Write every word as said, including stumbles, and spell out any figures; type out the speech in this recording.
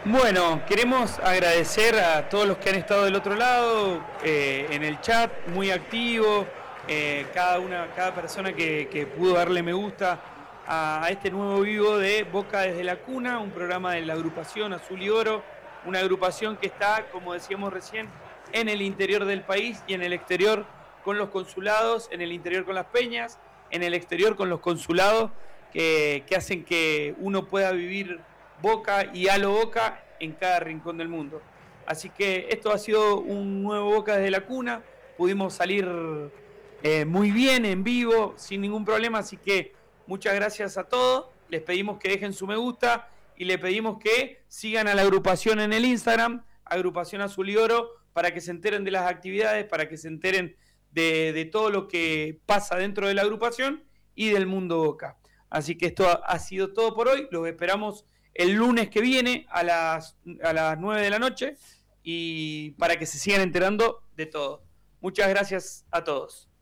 Bueno, queremos agradecer a todos los que han estado del otro lado, eh, en el chat, muy activo, eh, cada una, cada persona que, que pudo darle me gusta a, a este nuevo vivo de Boca desde la Cuna, un programa de la agrupación Azul y Oro, una agrupación que está, como decíamos recién, en el interior del país y en el exterior con los consulados, en el interior con las peñas, en el exterior con los consulados que, que hacen que uno pueda vivir Boca y a lo Boca en cada rincón del mundo. Así que esto ha sido un nuevo Boca desde la Cuna, pudimos salir eh, muy bien en vivo, sin ningún problema, así que muchas gracias a todos, les pedimos que dejen su me gusta y le pedimos que sigan a la agrupación en el Instagram, agrupación Azul y Oro, para que se enteren de las actividades, para que se enteren de, de todo lo que pasa dentro de la agrupación y del mundo Boca. Así que esto ha, ha sido todo por hoy, los esperamos el lunes que viene a las, a las nueve de la noche y para que se sigan enterando de todo. Muchas gracias a todos.